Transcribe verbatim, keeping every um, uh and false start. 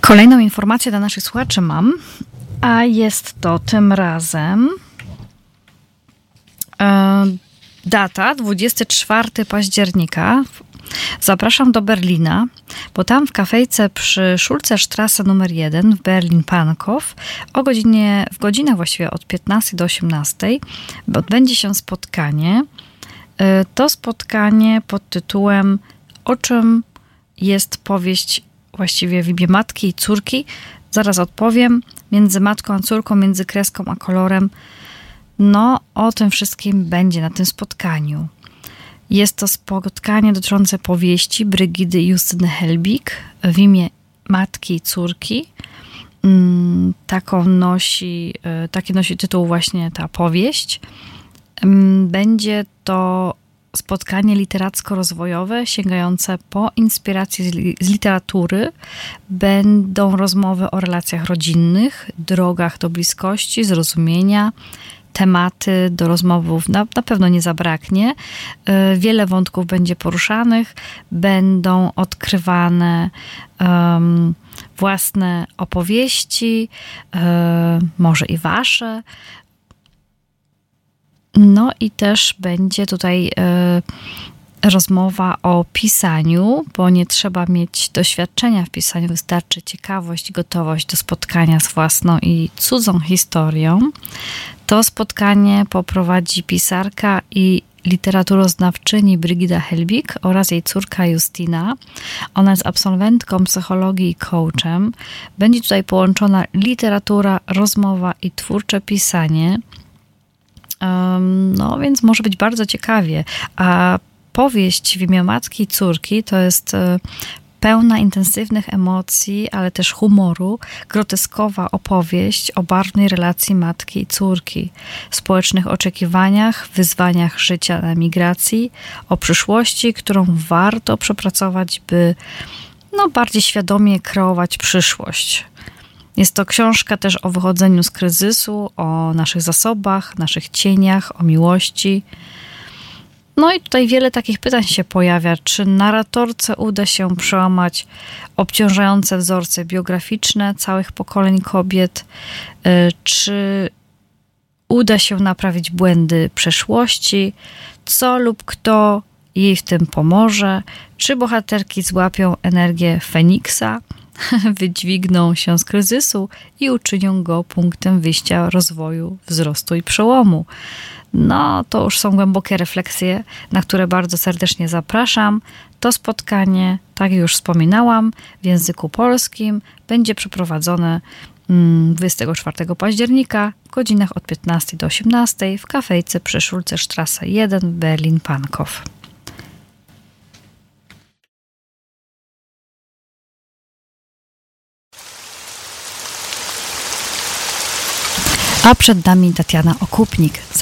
Kolejną informację dla naszych słuchaczy mam, a jest to tym razem e, data dwudziestego czwartego października. Zapraszam do Berlina, bo tam w kafejce przy Schulze-Straße numer jeden w Berlin-Pankow o godzinie, w godzinach właściwie od piętnastej do osiemnastej odbędzie się spotkanie. To spotkanie pod tytułem "O czym jest powieść właściwie w imię matki i córki?" Zaraz odpowiem. Między matką a córką, między kreską a kolorem. No, o tym wszystkim będzie na tym spotkaniu. Jest to spotkanie dotyczące powieści Brygidy Justyny Helbig w imię matki i córki. Taką nosi, taki nosi tytuł właśnie ta powieść. Będzie to spotkanie literacko-rozwojowe sięgające po inspiracje z literatury. Będą rozmowy o relacjach rodzinnych, drogach do bliskości, zrozumienia. Tematy do rozmowów na, na pewno nie zabraknie. Wiele wątków będzie poruszanych. Będą odkrywane um, własne opowieści, um, może i wasze. No i też będzie tutaj y, rozmowa o pisaniu, bo nie trzeba mieć doświadczenia w pisaniu, wystarczy ciekawość, gotowość do spotkania z własną i cudzą historią. To spotkanie poprowadzi pisarka i literaturoznawczyni Brygida Helbig oraz jej córka Justyna. Ona jest absolwentką psychologii i coachem. Będzie tutaj połączona literatura, rozmowa i twórcze pisanie. No więc może być bardzo ciekawie. A powieść w imię matki i córki to jest pełna intensywnych emocji, ale też humoru, groteskowa opowieść o barwnej relacji matki i córki, społecznych oczekiwaniach, wyzwaniach życia na emigracji, o przyszłości, którą warto przepracować, by no, bardziej świadomie kreować przyszłość. Jest to książka też o wychodzeniu z kryzysu, o naszych zasobach, naszych cieniach, o miłości. No i tutaj wiele takich pytań się pojawia. Czy narratorce uda się przełamać obciążające wzorce biograficzne całych pokoleń kobiet? Czy uda się naprawić błędy przeszłości? Co lub kto jej w tym pomoże? Czy bohaterki złapią energię Feniksa? Wydźwigną się z kryzysu i uczynią go punktem wyjścia rozwoju, wzrostu i przełomu. No, to już są głębokie refleksje, na które bardzo serdecznie zapraszam. To spotkanie, tak jak już wspominałam, w języku polskim będzie przeprowadzone dwudziestego czwartego października w godzinach od piętnastej do osiemnastej w kafejce przy Schulze-Straße jeden w Berlin-Pankow. A przed nami Tatiana Okupnik.